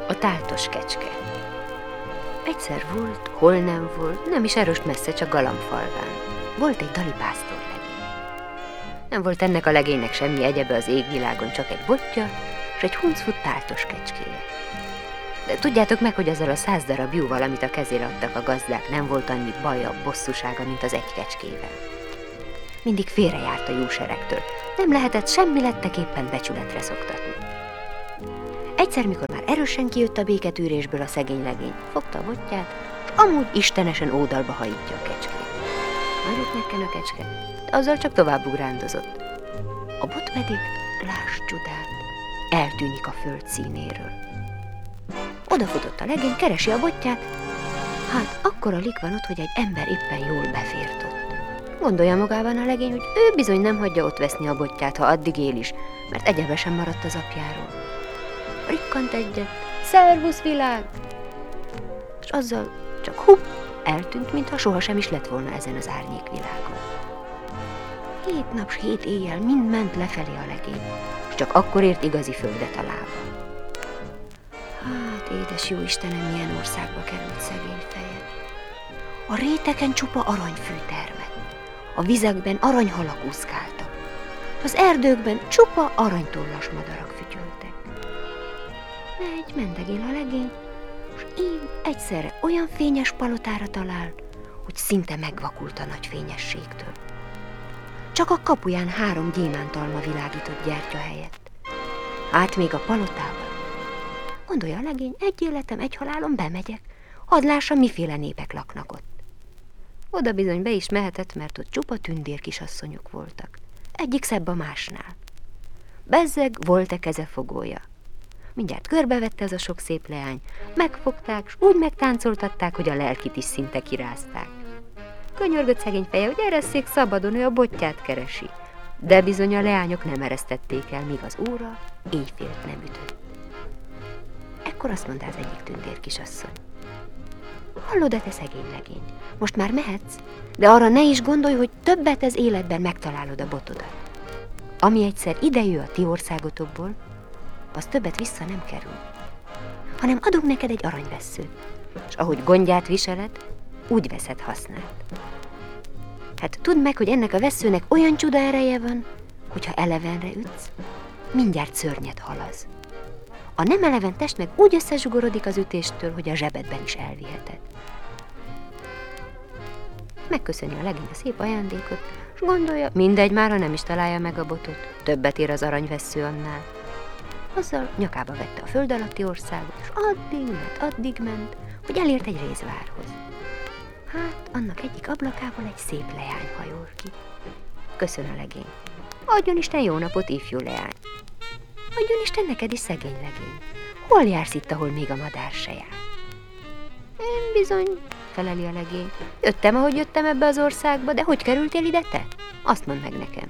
A táltos kecske. Egyszer volt, hol nem volt, nem is erős messze, csak galambfalván. Volt egy dali pásztorlegény. Nem volt ennek a legénynek semmi egyebe az égvilágon, csak egy botja, és egy huncfut táltos kecskéje. De tudjátok meg, hogy azzal a 100 darab júval, amit a kezére adtak a gazdák, nem volt annyi baja, bosszúsága, mint az egy kecskével. Mindig félrejárt a júseregtől, nem lehetett semmi letteképpen becsületre szoktatni. Egyszer, mikor már erősen kijött a béketűrésből a szegény legény, fogta a botját, és amúgy istenesen ódalba hajítja a kecskét. Nagyot nyekken a kecske, de azzal csak tovább ugrándozott. A bot pedig, láss csodát, eltűnik a föld színéről. Odafutott a legény, keresi a botját, hát akkora lik van ott, hogy egy ember éppen jól befért ott. Gondolja magában a legény, hogy ő bizony nem hagyja ott veszni a botját, ha addig él is, mert egyebe sem maradt az apjáról. Rikkant egyet, szervusz világ! És azzal csak hupp, eltűnt, mintha sohasem is lett volna ezen az árnyékvilágon. 7 nap s 7 éjjel mind ment lefelé a legény, és csak akkor ért igazi földet a lába. Hát, édes jó Istenem, milyen országba került szegény feje. A réteken csupa aranyfű termett, a vizekben aranyhalak úszkáltak, az erdőkben csupa aranytollas madarak fütyöltek. Mendegél a legény, és így egyszerre olyan fényes palotára talál, hogy szinte megvakult a nagy fényességtől. Csak a kapuján 3 gyémántalma világított gyertya helyett. Hát még a palotában. Gondolja a legény, egy életem, egy halálom, bemegyek, hadd lássam, miféle népek laknak ott. Oda bizony be is mehetett, mert ott csupa tündér kisasszonyok voltak. Egyik szebb a másnál. Bezzeg volt-e kezefogója. Mindjárt körbevette az a sok szép leány, megfogták, s úgy megtáncoltatták, hogy a lelkit is szinte kirázták. Könyörgött szegény feje, hogy eresszék szabadon, ő a botját keresi. De bizony a leányok nem eresztették el, míg az óra éjfélt nem ütött. Ekkor azt mondta az egyik tündér kisasszony: hallod-e, te szegény legény, most már mehetsz, de arra ne is gondolj, hogy többet az életben megtalálod a botodat. Ami egyszer idejő a ti országotokból, az többet vissza nem kerül, hanem adunk neked egy aranyvesszőt, és ahogy gondját viseled, úgy veszed hasznát. Hát tudd meg, hogy ennek a vesszőnek olyan csuda ereje van, hogyha elevenre ütsz, mindjárt szörnyet halaz. A nem eleven test meg úgy összezsugorodik az ütéstől, hogy a zsebedben is elviheted. Megköszöni a legény a szép ajándékot, és gondolja, mindegy már, ha nem is találja meg a botot, többet ér az aranyvessző annál. Azzal nyakába vette a föld alatti országot, és addig ment, hogy elért egy rézvárhoz. Hát, annak egyik ablakából egy szép leány hajol ki. Köszön a legény. Adjon Isten jó napot, ifjú leány. Adjon Isten neked is, szegény legény. Hol jársz itt, ahol még a madár se jár? Én bizony, feleli a legény. Jöttem, ahogy jöttem ebbe az országba, de hogy kerültél ide te? Azt mondd meg nekem.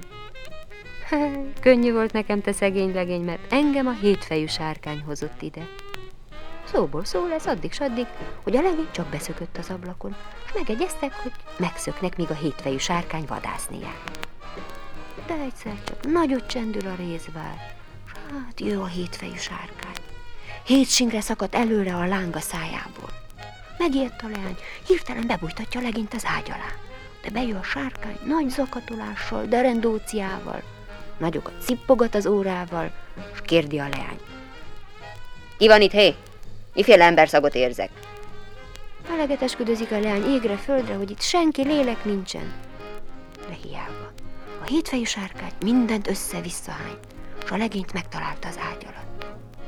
Könnyű volt nekem, te szegény legény, mert engem a 7 fejű sárkány hozott ide. Szóból szó lesz addig, hogy a legény csak beszökött az ablakon, és megegyeztek, hogy megszöknek, míg a 7 fejű sárkány vadászni jár. De egyszer csak nagyot csendül a rézvár, és hát jön a 7 fejű sárkány. 7 singre szakadt előre a láng a szájából. Megijedt a leány, hirtelen bebújtatja a legényt az ágy alá. De bejön a sárkány nagy zakatolással, derendóciával, nagyokat cippogat az órával, és kérdi a leány: ki van itt, hé? Miféle emberszagot érzek? Felegetesködözik a leány égre, földre, hogy itt senki, lélek nincsen. De hiába. A 7 fejű sárkány mindent össze-vissza hány, és a legényt megtalálta az ágy alatt.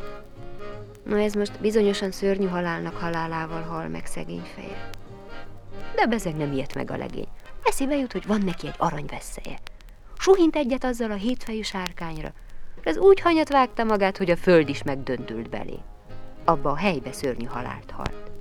Na ez most bizonyosan szörnyű halálnak halálával hal meg szegény feje. De bezeg nem ijedt meg a legény. Eszébe jut, hogy van neki egy aranyvesszeje. Suhint egyet azzal a 7 fejű sárkányra, ez úgy hanyat vágta magát, hogy a föld is megdöntült belé. Abba a helybe szörnyű halált halt.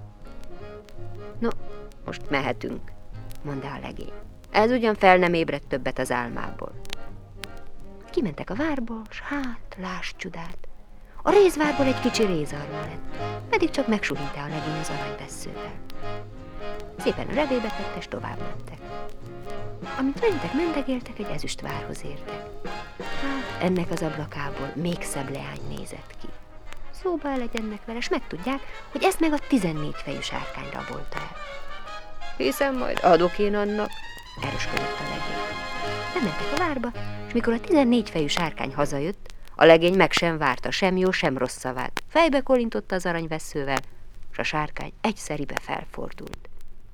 No, most mehetünk, mondta a legény. Ez ugyan fel nem ébredt többet az álmából. Kimentek a várból, s hát, láss csodát, a rézvárból egy kicsi rézarma lett, pedig csak megsuhint a legény az aranyvesszővel. Szépen a revébe tette, és tovább mentek. Amint mendegéltek, egy ezüstvárhoz értek. Hát, ennek az ablakából még szebb leány nézett ki. szóba elegyennek vele, s megtudják, hogy ezt meg a 14 fejű sárkány rabolta el. Hiszen majd adok én annak, erősködött a legény. Bementek a várba, és mikor a 14 fejű sárkány hazajött, a legény meg sem várta sem jó, sem rossz szavát. Fejbe kolintotta az aranyvesszővel, és a sárkány egyszeribe felfordult.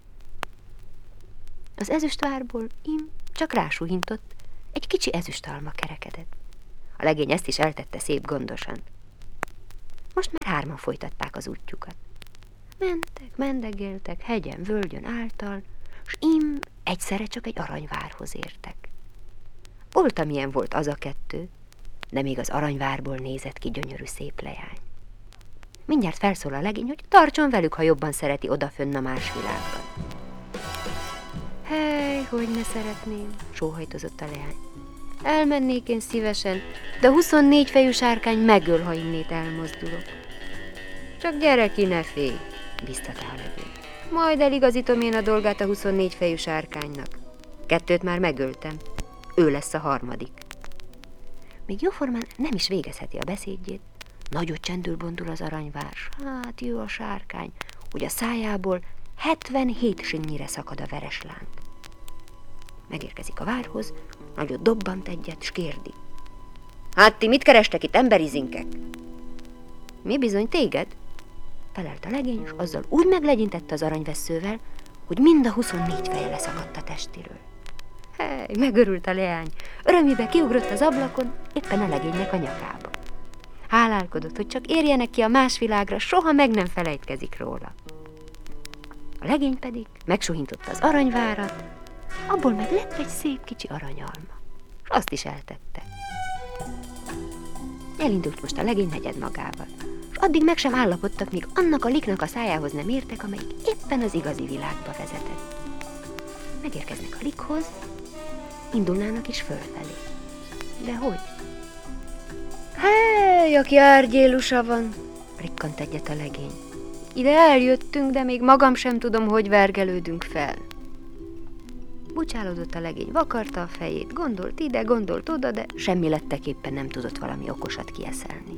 Az ezüstvárból csak rásuhintott, egy kicsi ezüstalma kerekedett. A legény ezt is eltette szép gondosan. Most már hárman folytatták az útjukat. Mentek, mendegéltek, hegyen, völgyön által, s egyszerre csak egy aranyvárhoz értek. Volt, amilyen volt az a kettő, de még az aranyvárból nézett ki gyönyörű szép leány. Mindjárt felszól a legény, hogy tartson velük, ha jobban szereti odafönn a más világban. Hely, hogy ne szeretném, sóhajtozott a leány. Elmennék én szívesen, de a 24 fejű sárkány megöl, ha innét elmozdulok. Csak gyere ki, ne félj, biztatta a legény. Majd eligazítom én a dolgát a 24 fejű sárkánynak. 2 már megöltem, ő lesz a 3. Még jóformán nem is végezheti a beszédjét, nagyot csendül bondul az aranyvár. Hát jön a sárkány, hogy a szájából 77 sinnyire szakad a vereslánc. Megérkezik a várhoz, nagyot dobbant egyet, s kérdi. Hát ti mit kerestek itt, emberizinkek? Mi bizony téged? Felelt a legény, és azzal úgy meglegyintette az aranyvesszővel, hogy mind a 24 feje leszakadt a testéről. Hely, megörült a leány, örömébe kiugrott az ablakon, éppen a legénynek a nyakába. Hálálkodott, hogy csak érjenek ki a más világra, soha meg nem felejtkezik róla. A legény pedig megsuhintotta az aranyvárat, abból meg lett egy szép kicsi aranyalma, és azt is eltette. Elindult most a legény negyed magával, és addig meg sem állapodtak, míg annak a liknak a szájához nem értek, amelyik éppen az igazi világba vezetett. Megérkeznek a likhoz, indulnának is fölfelé. De hogy? Hely, aki árgyélusa van, rikkant egyet a legény. Ide eljöttünk, de még magam sem tudom, hogy vergelődünk fel. Bucsálódott a legény, vakarta a fejét, gondolt ide, gondolt oda, de semmi letteképpen nem tudott valami okosat kieszelni.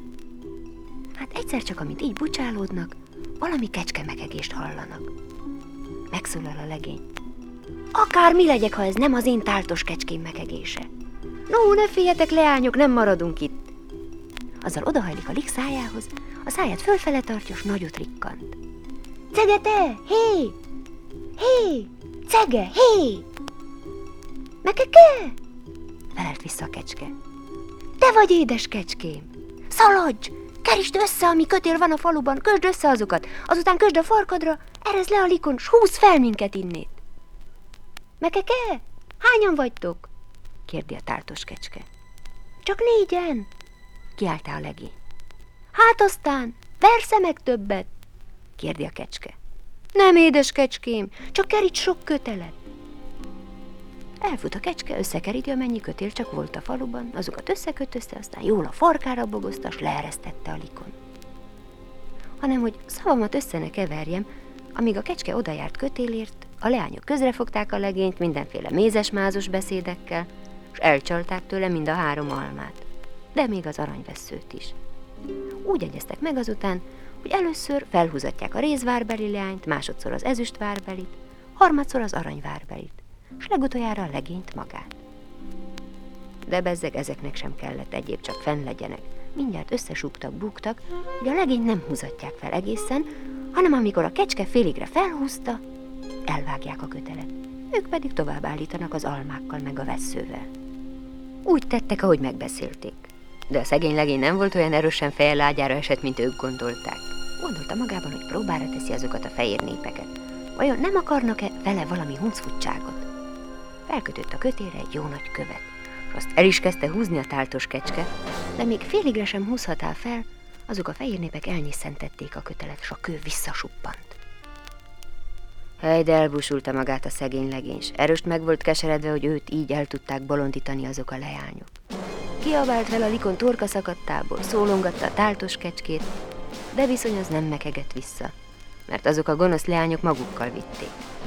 Hát egyszer csak, amint így bucsálódnak, valami kecskemekegést hallanak. Megszólal a legény. Akár mi legyek, ha ez nem az én táltos kecském mekegése. No, ne féljetek, leányok, nem maradunk itt. Azzal odahajlik a lik szájához, a száját fölfele tartja, s nagyot rikkant. Cege te, hé! Hé! Cege, hé! Mekeke! Felelt vissza a kecske. Te vagy édes kecském! Szaladj! Kerítsd össze, ami kötél van a faluban, kösd össze azokat, azután kösd a farkadra, erezd le a likon, s húzz fel minket innét. Mekeke, hányan vagytok? Kérdi a táltos kecske. Csak 4-en, kiáltá a legény. Hát aztán, persze meg többet, kérdi a kecske. Nem, édes kecském, csak keríts sok kötelet. Elfut a kecske, összekeríti, amennyi kötél csak volt a faluban, azokat összekötözte, aztán jól a farkára bogozta, s leeresztette a likon. Hanem, hogy szavamat össze ne keverjem, amíg a kecske odajárt kötélért, a leányok közrefogták a legényt mindenféle mézes-mázos beszédekkel, s elcsalták tőle mind a 3 almát, de még az aranyvesszőt is. Úgy egyeztek meg azután, hogy először felhúzatják a rézvárbeli leányt, másodszor az ezüstvárbelit, harmadszor az aranyvárbelit, s legutoljára a legényt magát. De bezzeg ezeknek sem kellett egyéb, csak fenn legyenek. Mindjárt összesúgtak, búgtak, hogy a legényt nem húzatják fel egészen, hanem amikor a kecske féligre felhúzta, elvágják a kötelet. Ők pedig tovább állítanak az almákkal meg a vesszővel. Úgy tettek, ahogy megbeszélték. De a szegény legény nem volt olyan erősen fejjel ágyára esett, mint ők gondolták. Gondolta magában, hogy próbára teszi azokat a fehér népeket. Vajon nem akarnak-e vele valami huncfutságot? Felkötött a kötélre egy jó nagy követ, és azt el is kezdte húzni a táltos kecske, de még féligre sem húzhatál fel, azok a fehér népek elnyisszentették a kötelet, és a kő visszasuppant. Hely, de elbúsulta magát a szegény legény, s erőst meg volt keseredve, hogy őt így el tudták bolondítani azok a leányok. Kiabált fel a likon torka szakadtából, szólongatta a táltos kecskét, de bizony az nem mekegett vissza, mert azok a gonosz leányok magukkal vitték.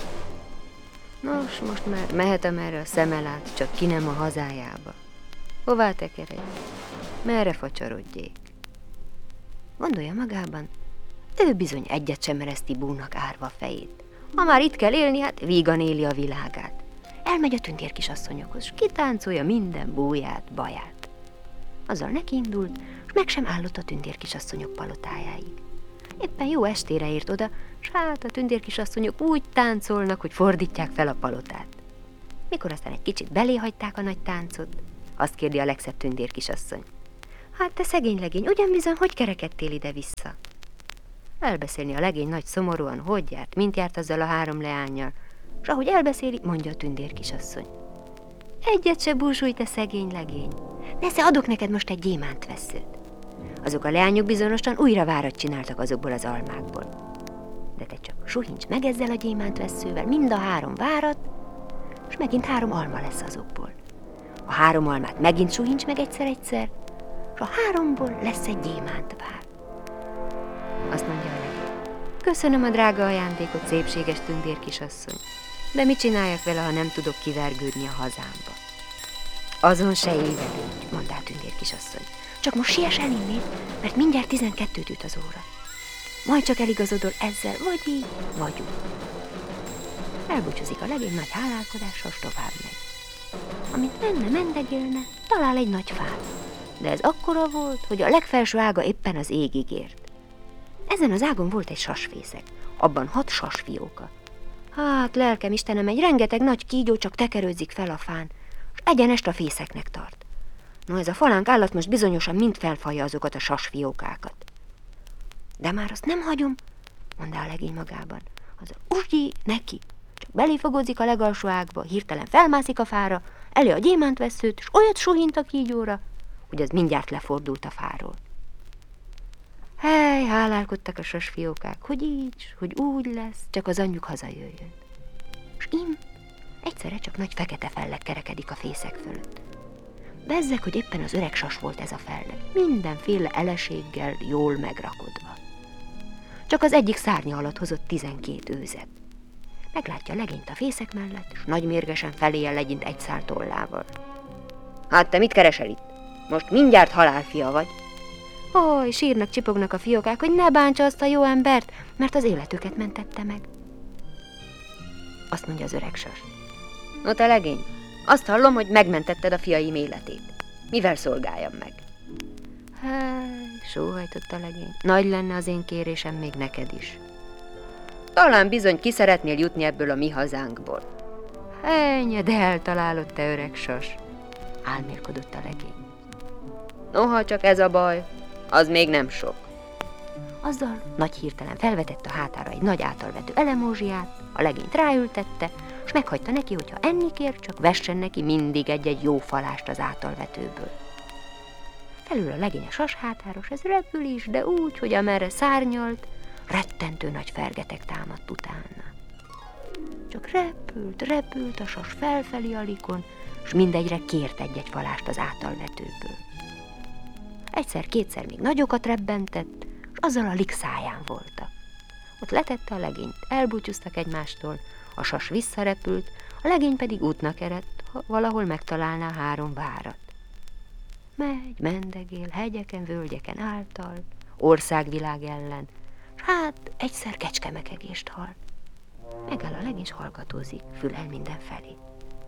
Nos, most már mehet, amerre a szeme lát, csak ki nem a hazájába. Hová tekeredj? Merre facsarodjék? Gondolja magában, ő bizony egyet sem mereszti búnak árva fejét. Ha már itt kell élni, hát vígan éli a világát. Elmegy a tündérkisasszonyokhoz, s kitáncolja minden búját, baját. Azzal nekiindult, s meg sem állott a tündérkisasszonyok palotájáig. Éppen jó estére ért oda, s hát a tündérkisasszonyok úgy táncolnak, hogy fordítják fel a palotát. Mikor aztán egy kicsit beléhagyták a nagy táncot, azt kérdi a legszebb tündérkisasszony. Hát te szegény legény, ugyan bizony, hogy kerekedtél ide-vissza? Elbeszélni a legény nagy szomorúan, hogy járt, mint járt azzal a 3 leánnyal, s ahogy elbeszéli, mondja a tündérkisasszony. Egyet se búsulj, te szegény legény. Nesze, adok neked most egy gyémántveszőt. Azok a leányok bizonyosan újra várat csináltak azokból az almákból. De te csak suhincs meg ezzel a gyémántveszővel mind a 3 várat, és megint 3 alma lesz azokból. A 3 almát megint suhincs meg egyszer, és a 3-ból lesz egy gyémántvár. Azt mondja a legény. Köszönöm a drága ajándékot, szépséges tündérkisasszony, de mit csináljak vele, ha nem tudok kivergődni a hazámba? Azon se évedünk, mondta a tündérkisasszony. Csak most siess el innét, mert mindjárt 12-t üt az óra. Majd csak eligazodol ezzel, vagy így, vagy úgy. Elbúcsúzik a legény nagy hálálkodással, s tovább megy. Amint mendegélne, talál egy nagy fát. De ez akkora volt, hogy a legfelső ága éppen az égig ért. Ezen az ágon volt egy sasfészek, abban 6 sasfióka. Hát, lelkem Istenem, egy rengeteg nagy kígyó csak tekerődzik fel a fán, s egyenest a fészeknek tart. No, ez a falánk állat most bizonyosan mind felfalja azokat a sasfiókákat. De már azt nem hagyom, mondta a legény magában. Az usgyi neki, csak beléfogózik a legalsó ágba, hirtelen felmászik a fára, elő a gyémántveszőt, s olyat suhint a kígyóra, hogy az mindjárt lefordult a fáról. Hely, hálálkodtak a sasfiókák, hogy így, hogy úgy lesz, csak az anyjuk hazajöjjön. S egyszerre csak nagy fekete felleg kerekedik a fészek fölött. Bezzeg, hogy éppen az öreg sas volt ez a felleg, mindenféle eleséggel jól megrakodva. Csak az egyik szárnya alatt hozott 12 őzet. Meglátja a legényt a fészek mellett, s nagy mérgesen feléje legyint egy szál tollával. Hát te mit keresel itt? Most mindjárt halálfia vagy. Oj, sírnak, csipognak a fiókák, hogy ne bántsa azt a jó embert, mert az életüket mentette meg. Azt mondja az öreg sas. No te legény, azt hallom, hogy megmentetted a fiaim életét. Mivel szolgáljam meg? Hely, sóhajtott a legény. Nagy lenne az én kérésem még neked is. Talán bizony ki szeretnél jutni ebből a mi hazánkból. Ennyi, de eltalálod, te öreg sas, álmélkodott a legény. Noha csak ez a baj, az még nem sok. Azzal nagy hirtelen felvetett a hátára egy nagy általvető elemózsiát, a legényt ráültette, s meghagyta neki, hogyha enni kér, csak vessen neki mindig egy-egy jó falást az általvetőből. Felül a legény a sas hátáros, ez repül is, de úgy, hogy amerre szárnyalt, rettentő nagy fergetek támadt utána. Csak repült a sas felfelé alikon, s mindegyre kért egy-egy falást az általvetőből. Egyszer-kétszer még nagyokat rebbentett, s azzal a lik száján voltak. Ott letette a legényt, elbúcsúztak egymástól, a sas visszarepült, a legény pedig útnak eredt, ha valahol megtalálná 3 várat. Megy, mendegél, hegyeken, völgyeken által, országvilág ellen, s hát egyszer kecskemekegést hall. Megáll a legény, s hallgatózik, fülel mindenfelé.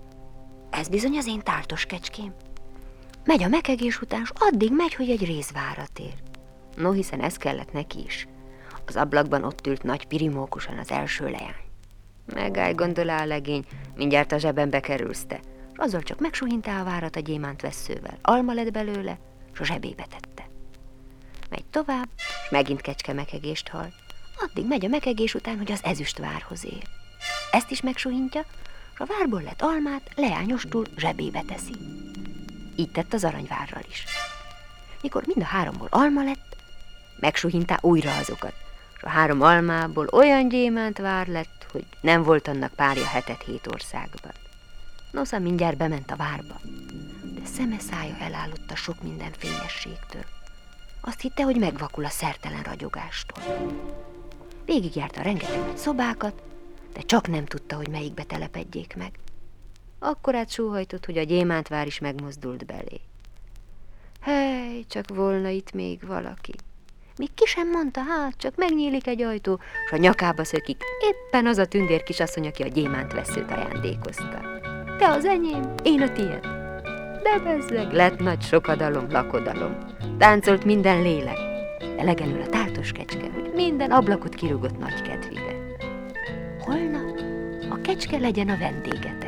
Ez bizony az én táltos kecském. Megy a mekegés után, s addig megy, hogy egy rézvárat ér. No, hiszen ez kellett neki is. Az ablakban ott ült nagy pirimókusan az első leány. Megállj, gondolá a legény, mindjárt a zsebembe kerülsz te. S azzal csak megsuhintá a várat a gyémántveszővel. Alma lett belőle, s a zsebébe tette. Megy tovább, s megint kecskemekegést hall. Addig megy a mekegés után, hogy az ezüstvárhoz ér. Ezt is megsuhintja, s a várból lett almát leányostul zsebébe teszi. Így tett az aranyvárral is. Mikor mind a 3-ból alma lett, megsuhintá újra azokat, és a 3 almából olyan gyémántvár lett, hogy nem volt annak párja 7 országban. Nosza mindjárt bement a várba, de szeme szája elállott a sok minden fényességtől. Azt hitte, hogy megvakul a szertelen ragyogástól. Végigjárta rengeteg nagy szobákat, de csak nem tudta, hogy melyikbe telepedjék meg. Akkorát sóhajtott, hogy a gyémántvár is megmozdult belé. Hely, csak volna itt még valaki. Míg ki sem mondta, hát csak megnyílik egy ajtó, s a nyakába szökik éppen az a tündér kisasszony, aki a gyémántveszőt ajándékozta. Te az enyém, én a tiéd. De bezzeg, lett nagy sokadalom, lakodalom. Táncolt minden lélek, de legelől a táltos kecske, hogy minden ablakot kirúgott nagy kedvibe. Holnap a kecske legyen a vendégetek.